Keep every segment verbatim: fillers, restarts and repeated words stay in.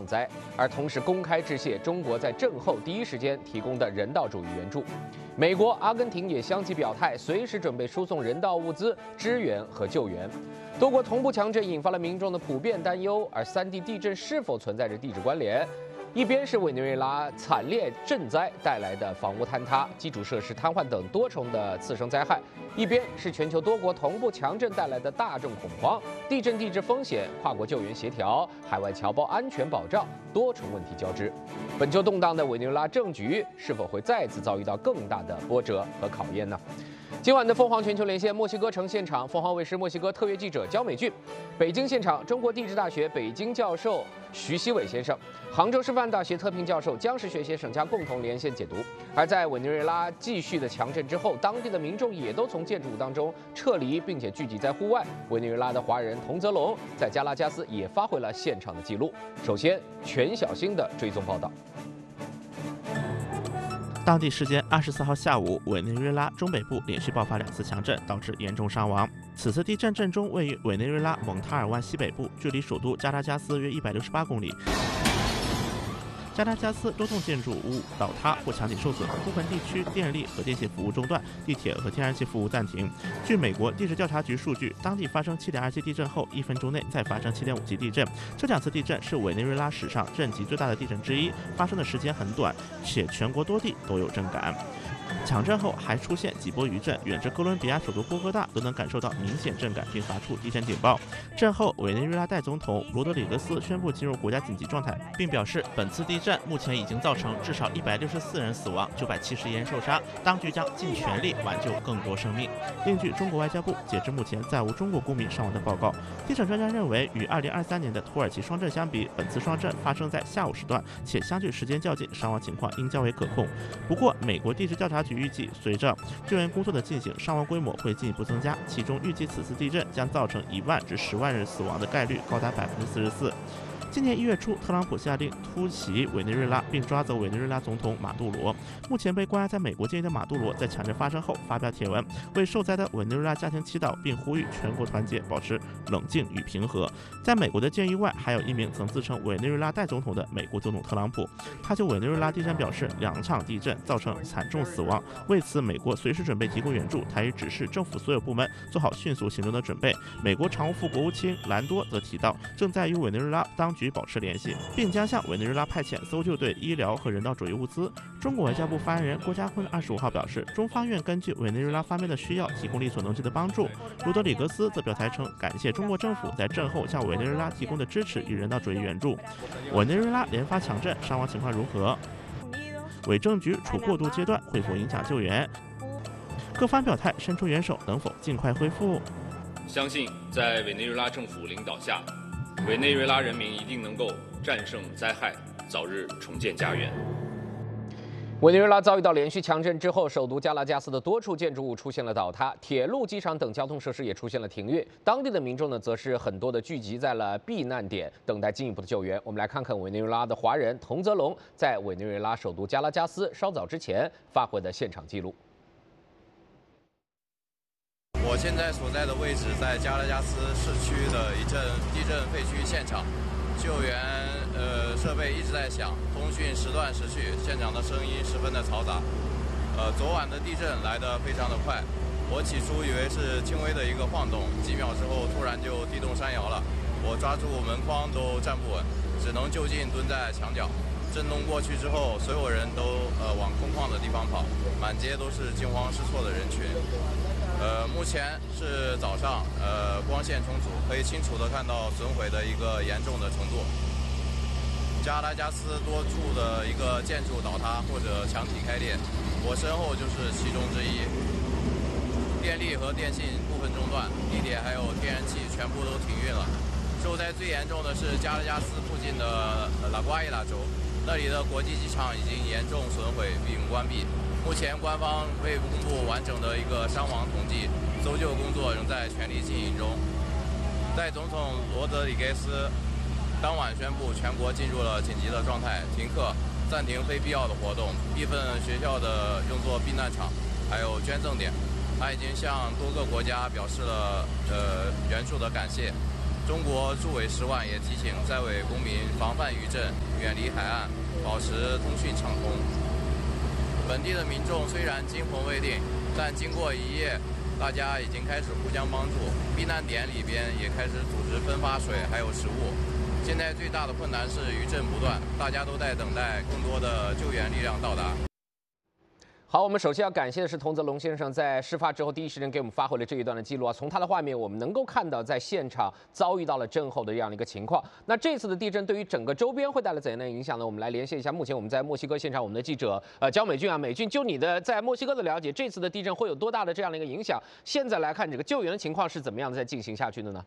灾，而同时公开致谢中国在震后第一时间提供的人道主义援助。美国、阿根廷也相继表态，随时准备输送人道物资支援和救援。多国同步强震引发了民众的普遍担忧，而三地地震是否存在着地质关联？ 一边是委内瑞拉惨烈震灾带来的房屋坍塌、基础设施瘫痪等多重的次生灾害，一边是全球多国同步强震带来的大众恐慌、地震地质风险、跨国救援协调、海外侨胞安全保障多重问题交织。本就动荡的委内瑞拉政局是否会再次遭遇到更大的波折和考验呢？ 今晚的凤凰全球连线墨西哥城现场，凤凰卫视墨西哥特约记者焦美俊；北京现场，中国地质大学北京教授徐希伟先生，杭州师范大学特聘教授姜时学先生将共同连线解读。而在委内瑞拉继续的强震之后，当地的民众也都从建筑物当中撤离，并且聚集在户外。委内瑞拉的华人童泽龙在加拉加斯也发回了现场的记录。首先，全小星的追踪报道。 当地时间二十四号下午，委内瑞拉中北部连续爆发两次强震，导致严重伤亡。此次地震震中位于委内瑞拉蒙塔尔湾西北部，距离首都加拉加斯约一百六十八公里。 加拉加斯多栋建筑物倒塌或墙体受损，部分地区电力和电信服务中断，地铁和天然气服务暂停。据美国地质调查局数据，当地发生 七点二级地震后，一分钟内再发生 七点五级地震。这两次地震是委内瑞拉史上震级最大的地震之一，发生的时间很短，且全国多地都有震感。 强震后还出现几波余震，远至哥伦比亚首都波哥大都能感受到明显震感，并发出地震警报。震后，委内瑞拉代总统罗德里格斯宣布进入国家紧急状态，并表示本次地震目前已经造成至少一百六十四人死亡，九百七十一人受伤，当局将尽全力挽救更多生命。另据中国外交部，截至目前再无中国公民伤亡的报告。地震专家认为，与二零二三年的土耳其双震相比，本次双震发生在下午时段，且相距时间较近，伤亡情况应较为可控。不过，美国地质调查局 预计，随着救援工作的进行，伤亡规模会进一步增加。其中，预计此次地震将造成一万至十万人死亡的概率高达百分之四十四。 今年一月初，特朗普下令突袭委内瑞拉，并抓走委内瑞拉总统马杜罗。目前被关押在美国监狱的马杜罗，在强震发生后发表帖文，为受灾的委内瑞拉家庭祈祷，并呼吁全国团结，保持冷静与平和。在美国的监狱外，还有一名曾自称委内瑞拉代总统的美国总统特朗普。他就委内瑞拉地震表示，两场地震造成惨重死亡，为此美国随时准备提供援助。他已指示政府所有部门做好迅速行动的准备。美国常务副国务卿兰多则提到，正在与委内瑞拉当局 局保持联系，并将向委内瑞拉派遣搜救队、医疗和人道主义物资。中国外交部发言人郭家辉二十五号表示，中方愿根据委内瑞拉方面的需要，提供力所能及的帮助。罗德里格斯则表态称，感谢中国政府在震后向委内瑞拉提供的支持与人道主义援助。委内瑞拉连发强震，伤亡情况如何？委政局处过渡阶段，会否影响救援？各方表态，伸出援手，能否尽快恢复？ 相信在委内瑞拉政府领导下， 委内瑞拉人民一定能够战胜灾害，早日重建家园。 委内瑞拉遭遇到连续强震之后，首都加拉加斯的多处建筑物出现了倒塌，铁路、机场等交通设施也出现了停运。当地的民众呢，则是很多的聚集在了避难点，等待进一步的救援。我们来看看委内瑞拉的华人童泽龙在委内瑞拉首都加拉加斯稍早之前发回的现场记录。 我现在所在的位置在加拉加斯市区的一阵地震废墟现场，救援呃设备一直在响，通讯时断时续，现场的声音十分的嘈杂。呃，昨晚的地震来得非常的快，我起初以为是轻微的一个晃动，几秒之后突然就地动山摇了，我抓住门框都站不稳，只能就近蹲在墙角。震动过去之后，所有人都呃往空旷的地方跑，满街都是惊慌失措的人群。 呃，目前是早上，呃，光线充足，可以清楚地看到损毁的一个严重的程度。加拉加斯多处的一个建筑倒塌或者墙体开裂，我身后就是其中之一。电力和电信部分中断，地铁还有天然气全部都停运了。受灾最严重的是加拉加斯附近的拉瓜伊拉州，那里的国际机场已经严重损毁并关闭。 目前官方未公布完整的一个伤亡统计，搜救工作仍在全力进行中。在总统罗德里格斯当晚宣布全国进入了紧急的状态，停课，暂停非必要的活动，闭分学校的用作避难场，还有捐赠点。他已经向多个国家表示了呃援助的感谢。 中国驻委使馆也提醒在委公民防范余震，远离海岸，保持通讯畅通。本地的民众虽然惊魂未定，但经过一夜，大家已经开始互相帮助，避难点里边也开始组织分发水还有食物。现在最大的困难是余震不断，大家都在等待更多的救援力量到达。 好，我们首先要感谢的是童泽龙先生在事发之后第一时间给我们发回了这一段的记录啊。从他的画面，我们能够看到在现场遭遇到了震后的这样的一个情况。那这次的地震对于整个周边会带来怎样的影响呢？我们来连线一下目前我们在墨西哥现场我们的记者呃焦美俊啊，美俊，就你的在墨西哥的了解，这次的地震会有多大的这样的一个影响？现在来看，这个救援的情况是怎么样的在进行下去的呢？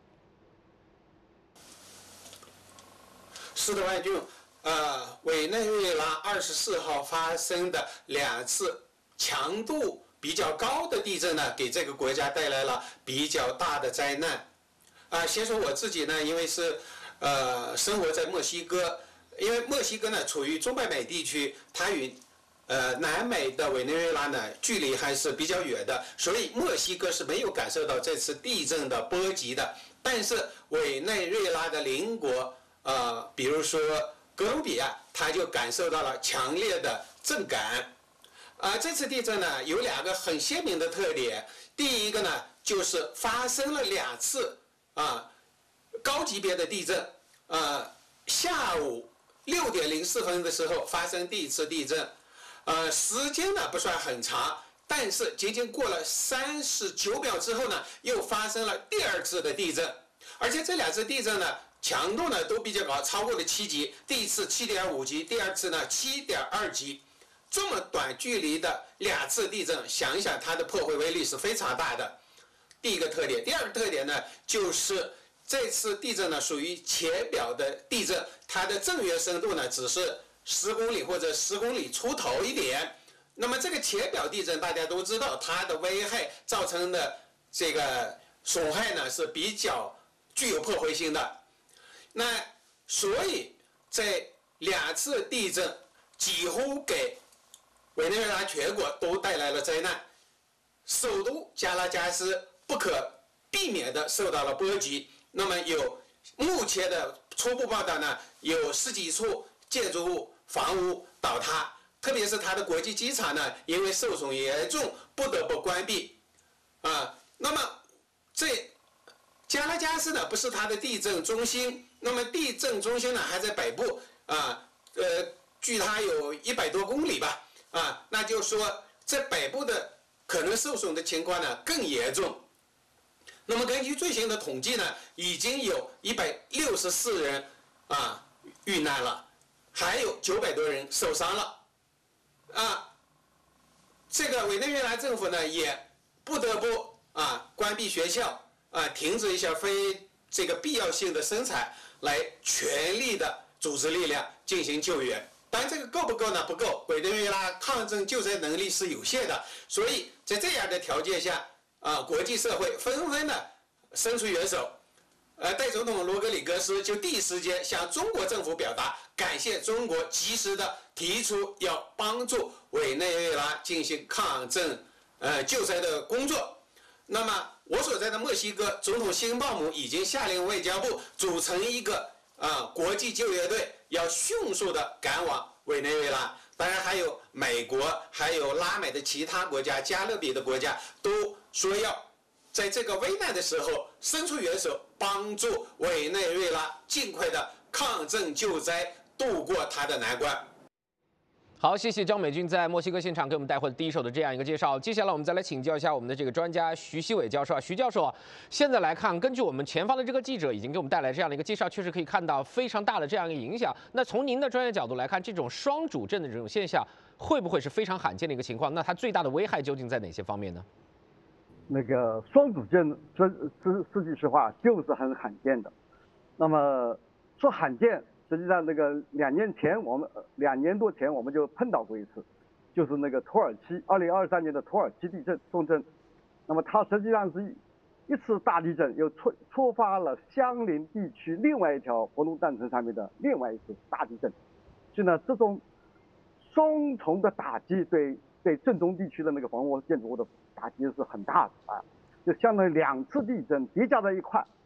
是的，万俊，呃，委内瑞拉二十四号发生的两次强度比较高的地震呢，给这个国家带来了比较大的灾难。啊、呃，先说我自己呢，因为是呃生活在墨西哥，因为墨西哥呢处于中北美地区，它与呃南美的委内瑞拉呢距离还是比较远的，所以墨西哥是没有感受到这次地震的波及的。但是委内瑞拉的邻国，呃，比如说哥伦比亚，它就感受到了强烈的震感。啊，这次地震呢有两个很鲜明的特点。第一个呢就是发生了两次啊高级别的地震。呃，下午六点零四分的时候发生第一次地震，呃，时间呢不算很长，但是仅仅过了三十九秒之后呢，又发生了第二次的地震，而且这两次地震呢强度呢都比较高，超过了七级。第一次七点五级，第二次呢七点二级。这么短距离的两次地震，想一想它的破坏威力是非常大的。第一个特点，第二个特点呢，就是这次地震呢属于浅表的地震，它的震源深度呢只是十公里或者十公里出头一点。那么这个浅表地震大家都知道，它的危害造成的这个损害呢是比较具有破坏性的。那所以这两次地震几乎给委内瑞拉全国都带来了灾难，首都加拉加斯不可避免地受到了波及。那么有目前的初步报道呢，有十几处建筑物、房屋倒塌，特别是它的国际机场呢，因为受损严重，不得不关闭。啊，那么这加拉加斯呢不是它的地震中心，那么地震中心呢还在北部啊，呃，距它有一百多公里吧。啊，那就是说，在北部的可能受损的情况呢更严重。那么根据最新的统计呢，已经有一百六十四人啊遇难了，还有九百多人受伤了。啊，这个委内瑞拉政府呢也不得不啊关闭学校，啊停止一下非这个必要性的生产，来全力的组织力量进行救援。当然，这个够不够呢？不够。委内瑞拉抗震救灾能力是有限的，所以在这样的条件下，啊，国际社会纷纷的伸出援手。呃，代总统罗格里格斯就第一时间向中国政府表达感谢中国及时的提出要帮助委内瑞拉进行抗震、呃救灾的工作。那么，我所在的墨西哥，总统辛鲍姆已经下令外交部组成一个啊国际救援队，要迅速的赶往委内瑞拉。当然还有美国，还有拉美的其他国家、加勒比的国家都说要在这个危难的时候伸出援手，帮助委内瑞拉尽快的抗震救灾，度过它的难关。 好，谢谢张美军在墨西哥现场给我们带回的第一手的这样一个介绍。接下来我们再来请教一下我们的这个专家徐希伟教授啊，徐教授，现在来看，根据我们前方的这个记者已经给我们带来这样的一个介绍，确实可以看到非常大的这样一个影响。那从您的专业角度来看，这种双主震的这种现象会不会是非常罕见的一个情况？那它最大的危害究竟在哪些方面呢？ 那个双主震，说说说句实话，就是很罕见的。那么说罕见。实际上，那个两年前，我们两年多前我们就碰到过一次，就是那个土耳其二零二三年的土耳其地震重震。那么它实际上是一次大地震，又触触发了相邻地区另外一条活动断层上面的另外一次大地震。所以呢，这种双重的打击对对震中地区的那个房屋建筑物的打击是很大的啊，就相当于两次地震叠加在一块。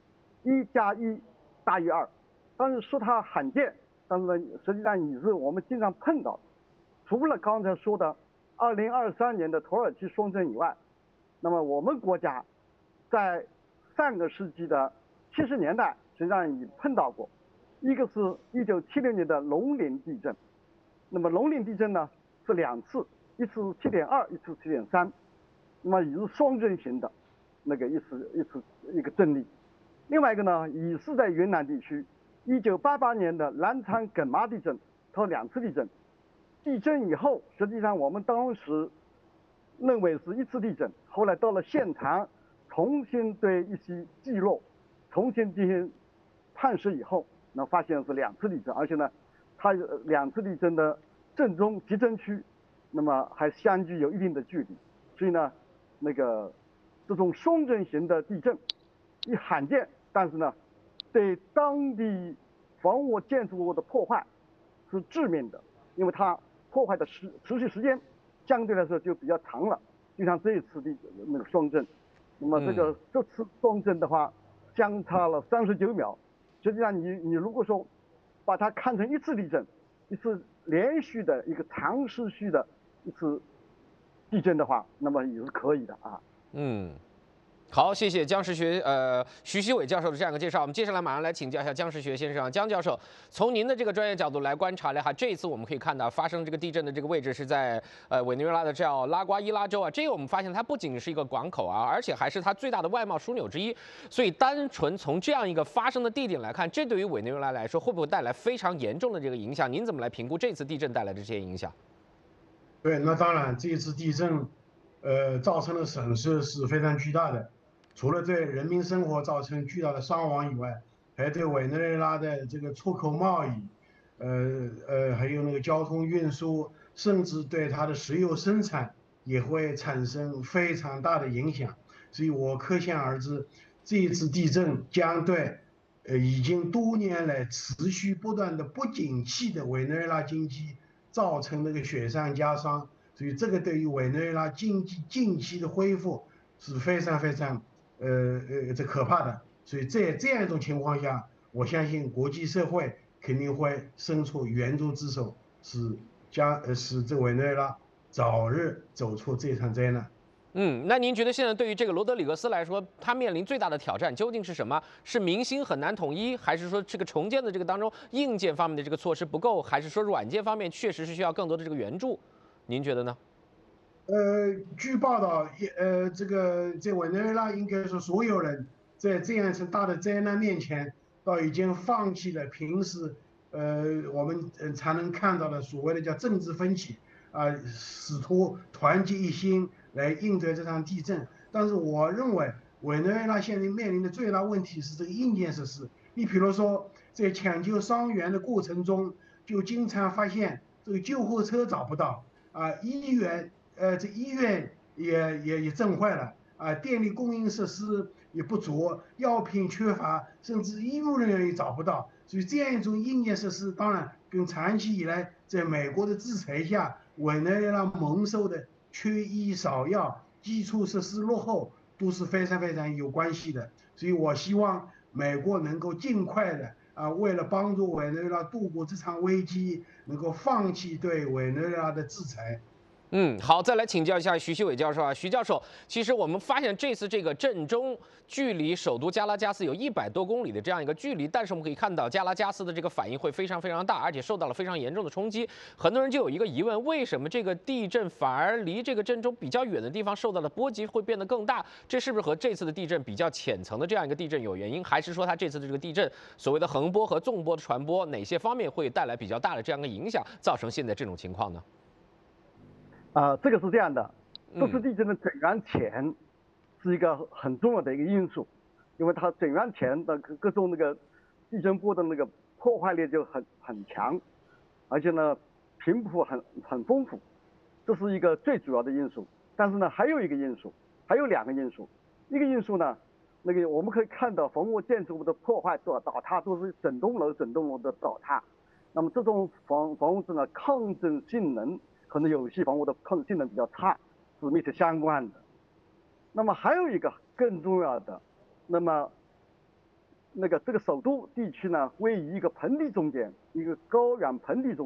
一加一大于二。但是说它罕见，但是呢，实际上也是我们经常碰到的。除了刚才说的二零二三年的土耳其双震以外，那么我们国家在上个世纪的七十年代实际上也碰到过，一个是一九七六年的龙陵地震，那么龙陵地震呢是两次，一次七点二，一次七点三，那么也是双震型的，那个一次一次一个震力。另外一个呢，也是在云南地区，一九八八年的南昌耿麻地震，它两次地震。地震以后，实际上我们当时认为是一次地震，后来到了现场，重新对一些记录重新进行判识以后，那发现是两次地震，而且呢，它两次地震的震中集震区，那么还相距有一定的距离，所以呢，那个这种双震型的地震一罕见，但是呢，对当地房屋建筑物的破坏是致命的，因为它破坏的时持续时间相对来说就比较长了，就像这一次的那个双震，那么这个、嗯、这次双震的话，相差了三十九秒。实际上你你如果说把它看成一次地震，一次连续的一个长时序的一次地震的话，那么也是可以的啊。 嗯。好，谢谢姜时学呃徐希伟教授的这样一个介绍。我们接下来马上来请教一下姜时学先生，姜教授，从您的这个专业角度来观察了哈，这一次我们可以看到发生这个地震的这个位置是在呃委内瑞拉的叫拉瓜伊拉州啊，这个我们发现它不仅是一个港口啊，而且还是它最大的外贸枢纽之一。所以单纯从这样一个发生的地点来看，这对于委内瑞拉来说会不会带来非常严重的这个影响？您怎么来评估这次地震带来的这些影响？ 对，那当然，这次地震呃造成的损失是非常巨大的。除了对人民生活造成巨大的伤亡以外，还对委内瑞拉的这个出口贸易，呃呃，还有那个交通运输，甚至对它的石油生产也会产生非常大的影响。所以我可想而知，这一次地震将对呃已经多年来持续不断的不景气的委内瑞拉经济造成那个雪上加霜。所以这个对于委内瑞拉经济近期的恢复是非常非常。呃呃，这可怕的，所以在这样一种情况下，我相信国际社会肯定会伸出援助之手，使加呃使这委内瑞拉早日走出这场灾难。 嗯，那您觉得现在对于这个罗德里格斯来说，他面临最大的挑战究竟是什么？是民心很难统一，还是说这个重建的这个当中硬件方面的这个措施不够，还是说软件方面确实是需要更多的这个援助？您觉得呢？ 呃，据报道，呃，这个在委内瑞拉应该说所有人在这样一场大的灾难面前，都已经放弃了平时呃我们才能看到的所谓的叫政治分歧啊、呃，试图团结一心来应对这场地震。但是我认为委内瑞拉现在面临的最大问题是这个硬件设施。你比如说，在抢救伤员的过程中，就经常发现这个救护车找不到啊、呃，医院。呃，这医院也也也震坏了啊、呃，电力供应设施也不足，药品缺乏，甚至医务人员也找不到。所以这样一种硬件设施，当然跟长期以来在美国的制裁下，委内瑞拉蒙受的缺医少药、基础设施落后，都是非常非常有关系的。所以我希望美国能够尽快的啊、呃，为了帮助委内瑞拉度过这场危机，能够放弃对委内瑞拉的制裁。 嗯，好，再来请教一下徐希伟教授啊，徐教授，其实我们发现这次这个震中距离首都加拉加斯有一百多公里的这样一个距离，但是我们可以看到加拉加斯的这个反应会非常非常大，而且受到了非常严重的冲击。很多人就有一个疑问，为什么这个地震反而离这个震中比较远的地方受到的波及会变得更大？这是不是和这次的地震比较浅层的这样一个地震有原因，还是说它这次的这个地震所谓的横波和纵波的传播，哪些方面会带来比较大的这样一个影响，造成现在这种情况呢？ 啊、呃，这个是这样的，这次地震的震源浅是一个很重要的一个因素，因为它震源浅的各种那个地震波的那个破坏力就很很强，而且呢频谱很很丰富，这是一个最主要的因素。但是呢还有一个因素，还有两个因素，一个因素呢，那个我们可以看到房屋建筑物的破坏倒倒塌都是整栋楼整栋楼的倒塌，那么这种房房屋子呢抗震性能。可能有些房屋的抗震性能比较差，是密切相关的。那么还有一个更重要的，那么那个这个首都地区呢，位于一个盆地中间，一个高原盆地中。